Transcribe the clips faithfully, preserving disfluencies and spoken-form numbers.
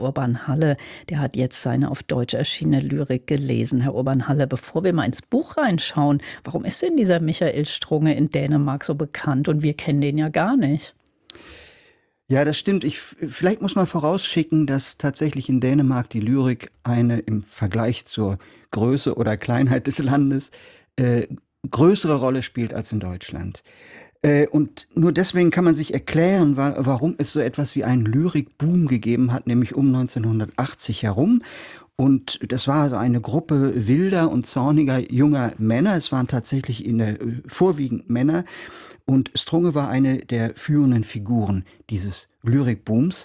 Urban Halle, der hat jetzt seine auf Deutsch erschienene Lyrik gelesen. Herr Urban Halle, bevor wir mal ins Buch reinschauen, warum ist denn dieser Michael Strunge in Dänemark so bekannt und wir kennen den ja gar nicht? Ja, das stimmt. Ich, vielleicht muss man vorausschicken, dass tatsächlich in Dänemark die Lyrik eine im Vergleich zur Größe oder Kleinheit des Landes äh, größere Rolle spielt als in Deutschland. Äh, und nur deswegen kann man sich erklären, wa- warum es so etwas wie einen Lyrikboom gegeben hat, nämlich um neunzehnhundertachtzig herum. Und das war so eine Gruppe wilder und zorniger junger Männer. Es waren tatsächlich in der, äh, vorwiegend Männer. Und Strunge war eine der führenden Figuren dieses Lyrikbooms.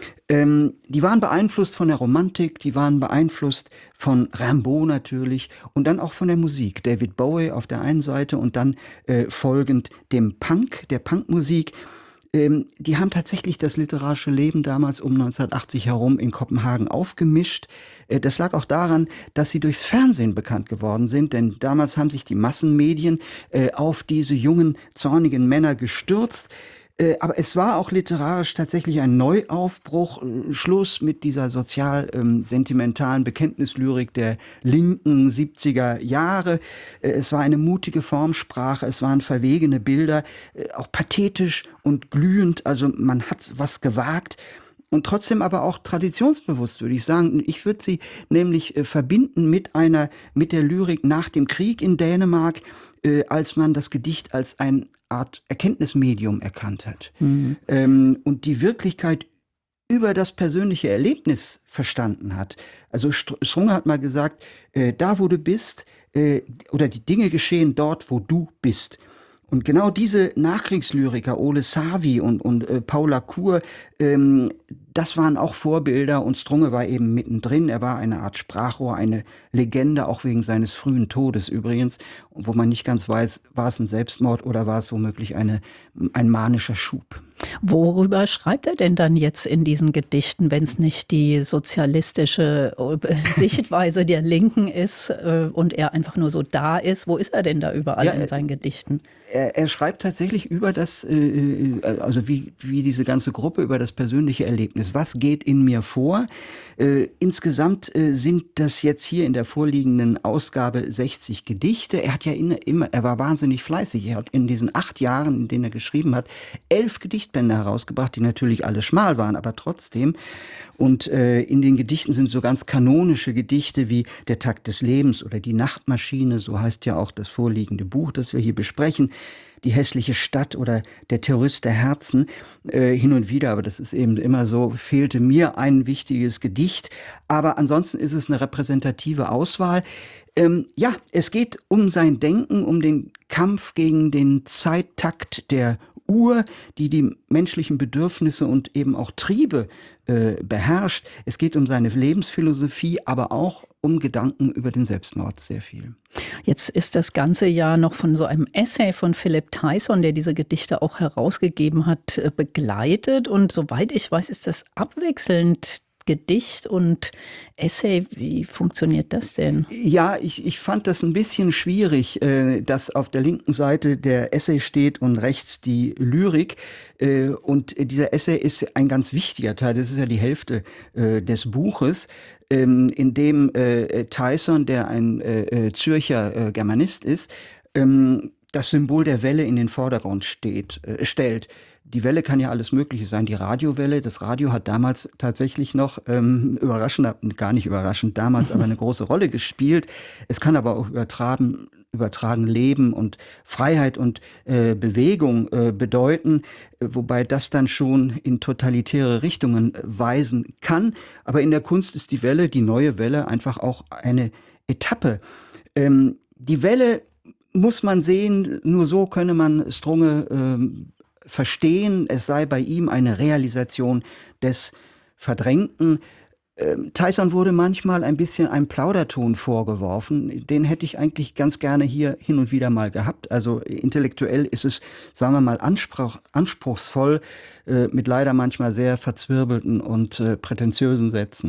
Ähm, die waren beeinflusst von der Romantik, die waren beeinflusst von Rimbaud natürlich und dann auch von der Musik. David Bowie auf der einen Seite und dann äh, folgend dem Punk, der Punkmusik. Ähm, die haben tatsächlich das literarische Leben damals um neunzehnhundertachtzig herum in Kopenhagen aufgemischt. Äh, das lag auch daran, dass sie durchs Fernsehen bekannt geworden sind, denn damals haben sich die Massenmedien äh, auf diese jungen, zornigen Männer gestürzt. Äh, aber es war auch literarisch tatsächlich ein Neuaufbruch, äh, Schluss mit dieser sozial-sentimentalen Bekenntnislyrik der linken siebziger Jahre. Äh, es war eine mutige Formsprache, es waren verwegene Bilder, äh, auch pathetisch und glühend, also man hat was gewagt. Und trotzdem aber auch traditionsbewusst, würde ich sagen. Ich würde sie nämlich äh, verbinden mit einer, mit der Lyrik nach dem Krieg in Dänemark, äh, als man das Gedicht als eine Art Erkenntnismedium erkannt hat. Mhm. Ähm, und die Wirklichkeit über das persönliche Erlebnis verstanden hat. Also Str- Strunge hat mal gesagt, äh, da wo du bist, äh, oder die Dinge geschehen dort, wo du bist. Und genau diese Nachkriegslyriker, Ole Savi und, und äh, Paula Kur, ähm, das waren auch Vorbilder und Strunge war eben mittendrin. Er war eine Art Sprachrohr, eine Legende, auch wegen seines frühen Todes übrigens, wo man nicht ganz weiß, war es ein Selbstmord oder war es womöglich eine, ein manischer Schub. Worüber schreibt er denn dann jetzt in diesen Gedichten, wenn es nicht die sozialistische äh, Sichtweise der Linken ist äh, und er einfach nur so da ist? Wo ist er denn da überall Ja, in äh, seinen Gedichten? Er, er schreibt tatsächlich über das, äh, also wie, wie diese ganze Gruppe, über das persönliche Erlebnis. Was geht in mir vor? Äh, insgesamt äh, sind das jetzt hier in der vorliegenden Ausgabe sechzig Gedichte. Er hat ja in, immer, er war wahnsinnig fleißig. Er hat in diesen acht Jahren, in denen er geschrieben hat, elf Gedichtbände herausgebracht, die natürlich alle schmal waren, aber trotzdem. Und äh, in den Gedichten sind so ganz kanonische Gedichte wie Der Takt des Lebens oder Die Nachtmaschine, so heißt ja auch das vorliegende Buch, das wir hier besprechen. Die hässliche Stadt oder Der Terrorist der Herzen, äh, hin und wieder, aber das ist eben immer so, fehlte mir ein wichtiges Gedicht. Aber ansonsten ist es eine repräsentative Auswahl. Ähm, ja, es geht um sein Denken, um den Kampf gegen den Zeittakt der Uhr, die die menschlichen Bedürfnisse und eben auch Triebe äh, beherrscht. Es geht um seine Lebensphilosophie, aber auch um Gedanken über den Selbstmord sehr viel. Jetzt ist das Ganze ja noch von so einem Essay von Philipp Tyson, der diese Gedichte auch herausgegeben hat, äh, begleitet. Und soweit ich weiß, ist das abwechselnd Gedicht und Essay. Wie funktioniert das denn? Ja, ich, ich fand das ein bisschen schwierig, äh, dass auf der linken Seite der Essay steht und rechts die Lyrik. Äh, und dieser Essay ist ein ganz wichtiger Teil, das ist ja die Hälfte äh, des Buches, ähm, in dem äh, Tyson, der ein äh, Zürcher äh, Germanist ist, ähm, das Symbol der Welle in den Vordergrund steht, äh, stellt. Die Welle kann ja alles Mögliche sein, die Radiowelle. Das Radio hat damals tatsächlich noch, ähm, überraschend, gar nicht überraschend, damals aber eine große Rolle gespielt. Es kann aber auch übertragen, übertragen Leben und Freiheit und äh, Bewegung äh, bedeuten, äh, wobei das dann schon in totalitäre Richtungen äh, weisen kann. Aber in der Kunst ist die Welle, die neue Welle, einfach auch eine Etappe. Ähm, die Welle muss man sehen, nur so könne man Strunge ähm, verstehen, es sei bei ihm eine Realisation des Verdrängten. Ähm, Tyson wurde manchmal ein bisschen ein Plauderton vorgeworfen. Den hätte ich eigentlich ganz gerne hier hin und wieder mal gehabt. Also intellektuell ist es, sagen wir mal, anspruch, anspruchsvoll, äh, mit leider manchmal sehr verzwirbelten und äh, prätentiösen Sätzen.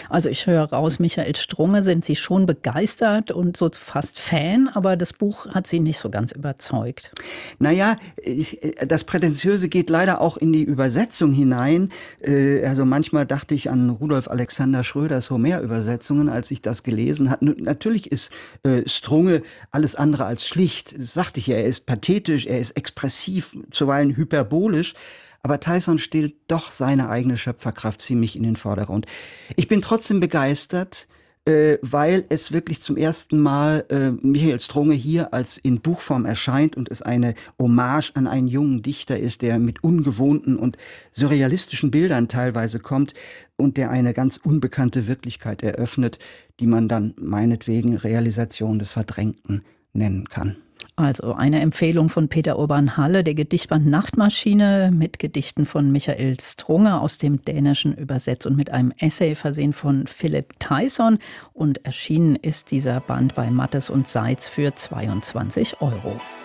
Also ich höre raus, Michael Strunge sind Sie schon begeistert und so fast Fan, aber das Buch hat Sie nicht so ganz überzeugt. Naja, ich, das Prätentiöse geht leider auch in die Übersetzung hinein. Äh, also manchmal dachte ich an Rudolf Alexander Schröders Homer-Übersetzungen, als ich das gelesen habe. Natürlich ist äh, Strunge alles andere als schlicht. Das sagte ich ja, er ist pathetisch, er ist expressiv, zuweilen hyperbolisch. Aber Tyson stellt doch seine eigene Schöpferkraft ziemlich in den Vordergrund. Ich bin trotzdem begeistert, äh, weil es wirklich zum ersten Mal äh, Michael Strunge hier als in Buchform erscheint und es eine Hommage an einen jungen Dichter ist, der mit ungewohnten und surrealistischen Bildern teilweise kommt und der eine ganz unbekannte Wirklichkeit eröffnet, die man dann meinetwegen Realisation des Verdrängten nennen kann. Also eine Empfehlung von Peter Urban Halle, der Gedichtband Nachtmaschine mit Gedichten von Michael Strunge aus dem Dänischen übersetzt und mit einem Essay versehen von Philipp Tyson. Und erschienen ist dieser Band bei Mattes und Seitz für zweiundzwanzig Euro.